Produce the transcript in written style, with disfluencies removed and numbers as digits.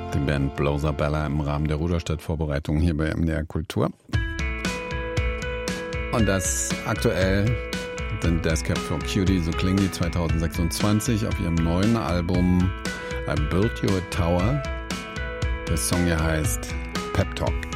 Die Band Blowsabella im Rahmen der Ruderstadt-Vorbereitung hier bei MDR Kultur. Und das aktuell sind Death Cab for Cutie, so klingen die 2026 auf ihrem neuen Album I Built You a Tower. Der Song hier heißt Pep Talk.